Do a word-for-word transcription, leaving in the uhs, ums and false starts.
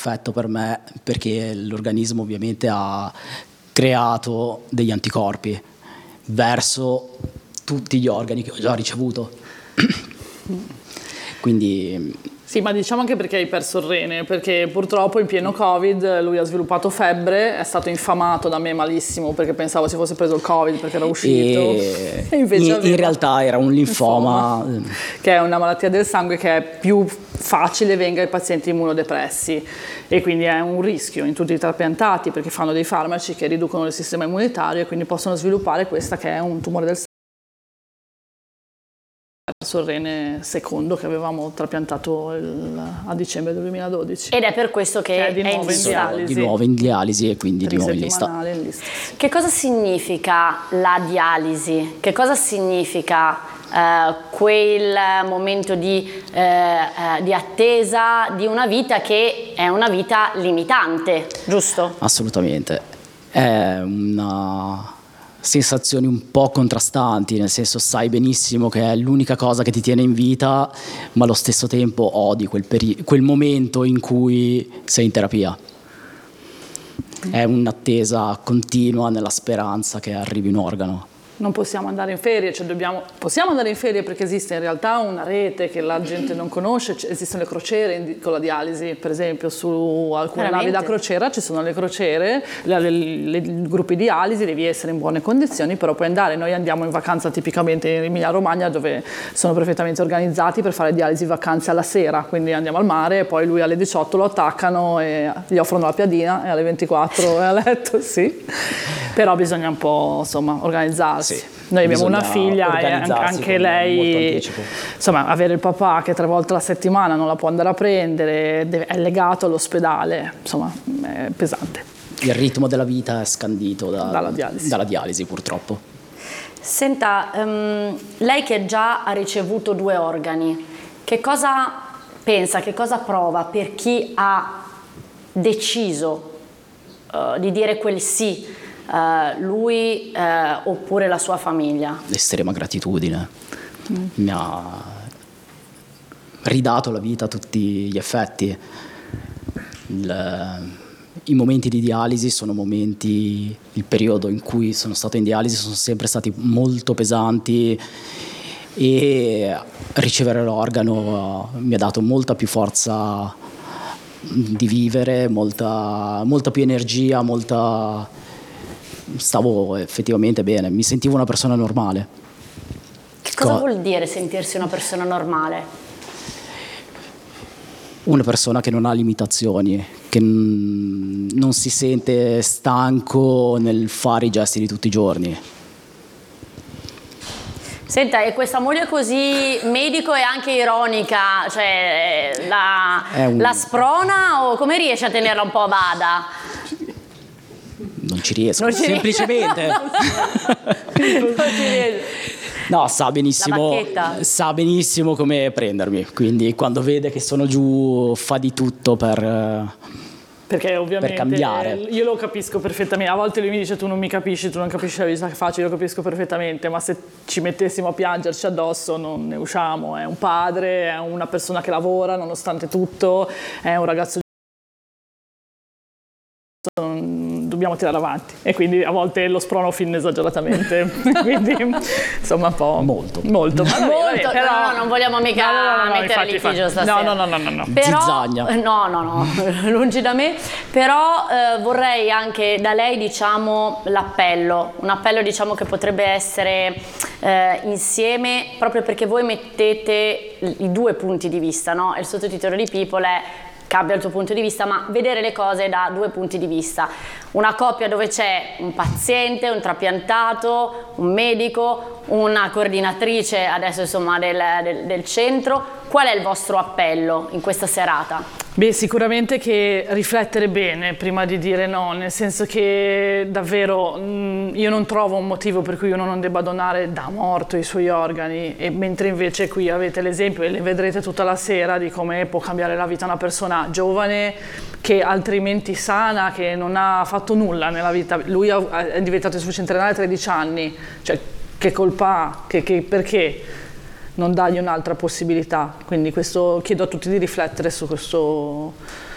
perfetto per me, perché l'organismo ovviamente ha creato degli anticorpi verso tutti gli organi che ho già ricevuto. Quindi sì, ma diciamo anche perché hai perso il rene, perché purtroppo in pieno Covid lui ha sviluppato febbre, è stato infamato da me malissimo perché pensavo si fosse preso il Covid perché era uscito. E, e invece in, in realtà era un linfoma, linfoma, che è una malattia del sangue che è più facile venga ai pazienti immunodepressi, e quindi è un rischio in tutti i trapiantati perché fanno dei farmaci che riducono il sistema immunitario e quindi possono sviluppare questa che è un tumore del sangue. Il rene secondo che avevamo trapiantato il, a dicembre del duemiladodici, ed è per questo che, che è di nuovo è in dialisi, di nuovo in dialisi e quindi di nuovo in lista. in lista. Che cosa significa la dialisi? Che cosa significa eh, quel momento di, eh, eh, di attesa di una vita che è una vita limitante, giusto? Assolutamente, è una sensazioni un po' contrastanti, nel senso sai benissimo che è l'unica cosa che ti tiene in vita, ma allo stesso tempo odi quel, peri- quel momento in cui sei in terapia. È un'attesa continua nella speranza che arrivi un organo. Non possiamo andare in ferie, cioè dobbiamo, possiamo andare in ferie perché esiste in realtà una rete che la gente non conosce, esistono le crociere in, con la dialisi, per esempio su alcune Veramente? navi da crociera ci sono le crociere, le, le, le, i gruppi di dialisi, devi essere in buone condizioni, però puoi andare. Noi andiamo in vacanza tipicamente in Emilia Romagna dove sono perfettamente organizzati per fare dialisi vacanze alla sera, quindi andiamo al mare e poi lui alle diciotto lo attaccano e gli offrono la piadina e alle ventiquattro è a letto, sì, però bisogna un po' insomma organizzarsi. Sì, noi abbiamo una figlia e anche lei, insomma, avere il papà che tre volte alla settimana non la può andare a prendere, deve, è legato all'ospedale, insomma, è pesante. Il ritmo della vita è scandito da, dalla, dialisi. dalla dialisi, purtroppo. Senta, um, lei che già ha ricevuto due organi, che cosa pensa, che cosa prova per chi ha deciso uh, di dire quel sì? Uh, lui uh, oppure la sua famiglia? L'estrema gratitudine. Mm. Mi ha ridato la vita a tutti gli effetti. Il, I momenti di dialisi sono momenti, il periodo in cui sono stato in dialisi sono sempre stati molto pesanti, e ricevere l'organo uh, mi ha dato molta più forza di vivere, molta, molta più energia, molta... stavo effettivamente bene, mi sentivo una persona normale. Che cosa Co- vuol dire sentirsi una persona normale? Una persona che non ha limitazioni, che n- non si sente stanco nel fare i gesti di tutti i giorni. Senta, e questa moglie così medico e anche ironica, cioè la, un... la sprona o come riesce a tenerla un po' a bada? Non ci riesco, non ci semplicemente. non ci riesco. No, sa benissimo, sa benissimo come prendermi, quindi quando vede che sono giù fa di tutto per, perché ovviamente per cambiare. Io lo capisco perfettamente, a volte lui mi dice tu non mi capisci, tu non capisci la vita che faccio, io lo capisco perfettamente, ma se ci mettessimo a piangerci addosso non ne usciamo. È un padre, è una persona che lavora nonostante tutto, è un ragazzo, dobbiamo tirare avanti, e quindi a volte lo sprono fin esageratamente. Quindi insomma un po' molto molto, ma molto vabbè, però, no, non vogliamo mica no, no, no, no, mettere infatti, litigio stasera. No, no, no, no, no. Però, zizzagna. No, no, no, lungi da me. Però eh, vorrei anche da lei, diciamo, l'appello, un appello, diciamo, che potrebbe essere eh, insieme, proprio perché voi mettete i due punti di vista, no? Il sottotitolo di People è cambia il tuo punto di vista, ma vedere le cose da due punti di vista. Una coppia dove c'è un paziente, un trapiantato, un medico, una coordinatrice adesso insomma del, del, del centro. Qual è il vostro appello in questa serata? Beh, sicuramente che riflettere bene prima di dire no, nel senso che davvero mh, io non trovo un motivo per cui uno non debba donare da morto i suoi organi, e mentre invece qui avete l'esempio e le vedrete tutta la sera di come può cambiare la vita una persona giovane che altrimenti sana, che non ha fatto nulla nella vita. Lui è diventato insufficiente renale a tredici anni, cioè che colpa ha? Che, che, perché non dargli un'altra possibilità? Quindi questo chiedo a tutti di riflettere su questo